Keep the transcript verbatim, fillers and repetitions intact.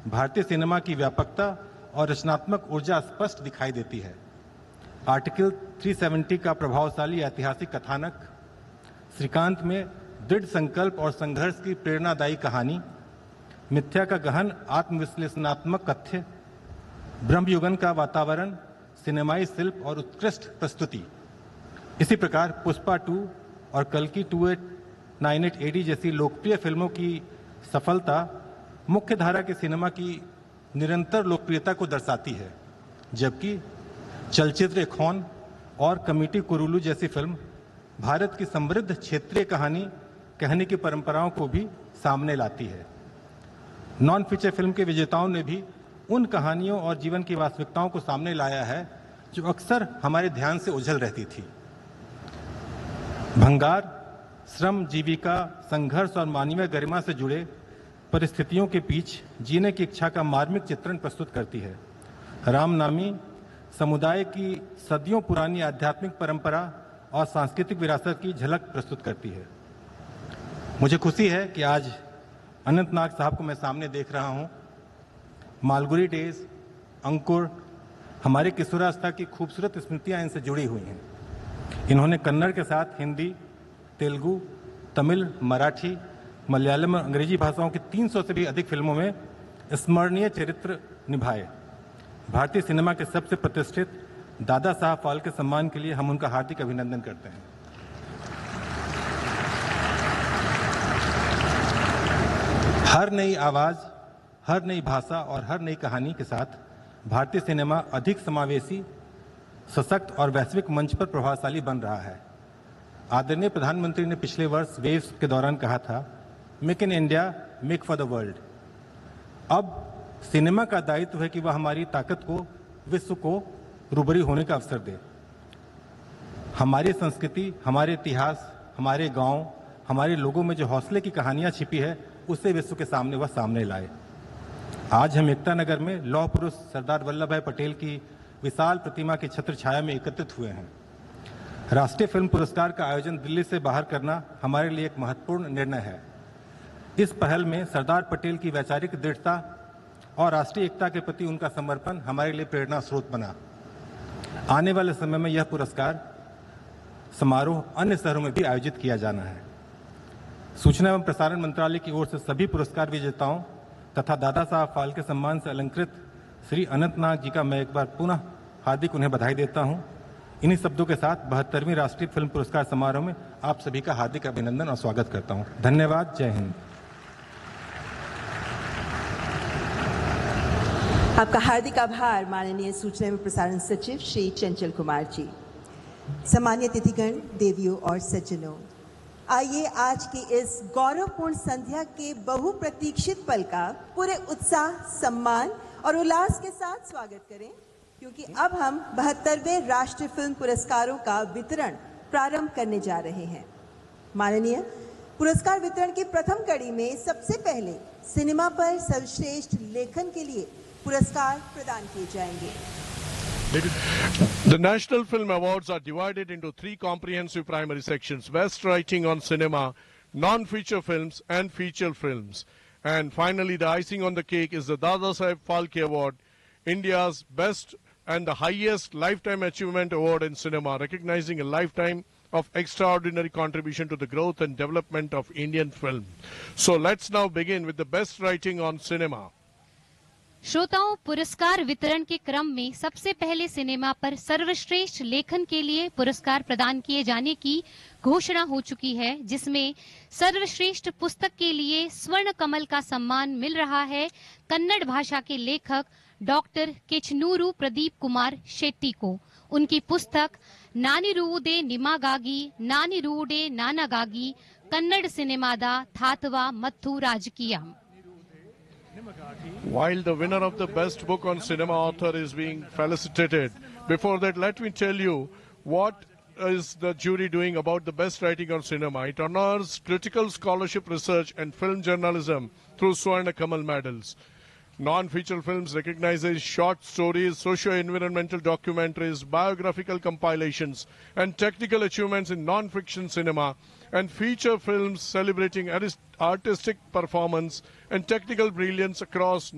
भारतीय सिनेमा की व्यापकता और रचनात्मक ऊर्जा स्पष्ट दिखाई देती है। आर्टिकल तीन सौ सत्तर का प्रभावशाली ऐतिहासिक कथानक, श्रीकांत में दृढ़ संकल्प और संघर्ष की प्रेरणादायी कहानी, मिथ्या का गहन आत्मविश्लेषणात्मक कथ्य, ब्रह्मयुगन का वातावरण, सिनेमाई शिल्प और उत्कृष्ट प्रस्तुति। इसी प्रकार पुष्पा टू और कल्कि अट्ठाईस सौ अट्ठानवे एडी जैसी लोकप्रिय फिल्मों की सफलता मुख्य धारा के सिनेमा की निरंतर लोकप्रियता को दर्शाती है, जबकि चलचित्र खौन और कमिटी कुरुलू जैसी फिल्म भारत की समृद्ध क्षेत्रीय कहानी कहने की परंपराओं को भी सामने लाती है। नॉन फीचर फिल्म के विजेताओं ने भी उन कहानियों और जीवन की वास्तविकताओं को सामने लाया है जो अक्सर हमारे ध्यान से ओझल रहती थी। भंगार श्रम, जीविका, संघर्ष और मानवीय गरिमा से जुड़े परिस्थितियों के बीच जीने की इच्छा का मार्मिक चित्रण प्रस्तुत करती है। रामनामी समुदाय की सदियों पुरानी आध्यात्मिक परंपरा और सांस्कृतिक विरासत की झलक प्रस्तुत करती है। मुझे खुशी है कि आज अनंत नाग साहब को मैं सामने देख रहा हूं। मालगुडी डेज, अंकुर, हमारे किशोरावस्था की खूबसूरत स्मृतियां इनसे जुड़ी हुई हैं। इन्होंने कन्नड़ के साथ हिंदी, तेलुगु, तमिल, मराठी, मलयालम और अंग्रेजी भाषाओं की तीन सौ से भी अधिक फिल्मों में स्मरणीय चरित्र निभाए। भारतीय सिनेमा के सबसे प्रतिष्ठित दादा साहब फाल्के के सम्मान के लिए हम उनका हार्दिक अभिनंदन करते हैं। हर नई आवाज, हर नई भाषा और हर नई कहानी के साथ भारतीय सिनेमा अधिक समावेशी, सशक्त और वैश्विक मंच पर प्रभावशाली बन रहा है। आदरणीय प्रधानमंत्री ने पिछले वर्ष वेव्स के दौरान कहा था, make in India, make for the world. अब सिनेमा का दायित्व है कि वह हमारी ताकत को विश्व को रूबरू होने का अवसर दे। हमारी संस्कृति, हमारे इतिहास, हमारे गांव, हमारे लोगों में जो हौसले की कहानियां छिपी है, उसे विश्व के सामने वह सामने लाए। आज हम एकता नगर में लौह पुरुष सरदार वल्लभ भाई पटेल की विशाल प्रतिमा की छत्र छाया में एकत्रित हुए हैं। राष्ट्रीय फिल्म पुरस्कार का आयोजन दिल्ली से बाहर करना हमारे लिए एक महत्वपूर्ण निर्णय है। इस पहल में सरदार पटेल की वैचारिक दृढ़ता और राष्ट्रीय एकता के प्रति उनका समर्पण हमारे लिए प्रेरणा स्रोत बना। आने वाले समय में यह पुरस्कार समारोह अन्य शहरों में भी आयोजित किया जाना है। सूचना एवं प्रसारण मंत्रालय की ओर से सभी पुरस्कार विजेताओं तथा दादा साहब फाल्के सम्मान से अलंकृत श्री अनंत नाग जी का मैं एक बार पुनः हार्दिक उन्हें बधाई देता हूं। इन्हीं शब्दों के साथ बहत्तरवीं राष्ट्रीय फिल्म पुरस्कार समारोह में आप सभी का हार्दिक अभिनंदन और स्वागत करता हूं। धन्यवाद। जय हिंद। आपका हार्दिक आभार माननीय सूचना एवं प्रसारण सचिव श्री चंचल कुमार जी। सम्मान्य तिथिगण, देवियों और सज्जनों, आइए आज की इस गौरवपूर्ण संध्या के बहुप्रतीक्षित पल का पूरे उत्साह, सम्मान और उल्लास के साथ स्वागत करें, क्योंकि अब हम बहत्तरवें राष्ट्रीय फिल्म पुरस्कारों का वितरण प्रारंभ करने जा रहे हैं। माननीय पुरस्कार वितरण की प्रथम कड़ी में सबसे पहले सिनेमा पर सर्वश्रेष्ठ लेखन के लिए पुरस्कार प्रदान किए जाएंगे। The National Film Awards are divided into three comprehensive primary sections: Best Writing on Cinema, Non-Feature Films and Feature Films. And finally, the icing on the cake is the Dada Saheb Phalke Award, India's best and the highest lifetime achievement award in cinema, recognizing a lifetime of extraordinary contribution to the growth and development of Indian film. So let's now begin with the Best Writing on Cinema. श्रोताओं, पुरस्कार वितरण के क्रम में सबसे पहले cinema पर सर्वश्रेष्ठ लेखन के लिए पुरस्कार प्रदान किए जाने की घोषणा हो चुकी है, जिसमें सर्वश्रेष्ठ पुस्तक के लिए स्वर्ण कमल का सम्मान मिल रहा है कन्नड़ भाषा के लेखक डॉक्टर किचनूरू प्रदीप कुमार शेट्टी को। उनकी पुस्तक नानिरुवुदे निमागागी नानिरुवुडे नानागागी Kannada सिनेमादा थातवा मत्थु राजकीयम। While the winner of the best book on cinema author is being felicitated, before that let me tell you what is the jury doing about the best writing on cinema. It honors critical scholarship research and film journalism through Swarna Kamal medals. Non-feature films recognizes short stories, socio-environmental documentaries, biographical compilations, and technical achievements in non-fiction cinema, and feature films celebrating artistic performance and technical brilliance across